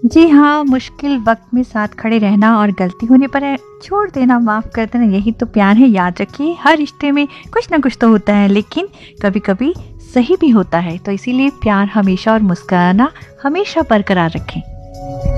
जी हाँ, मुश्किल वक़्त में साथ खड़े रहना और गलती होने पर छोड़ देना, माफ़ कर देना, यही तो प्यार है। याद रखिए, हर रिश्ते में कुछ ना कुछ तो होता है, लेकिन कभी-कभी सही भी होता है। तो इसीलिए प्यार हमेशा और मुस्कुराना हमेशा बरकरार रखें।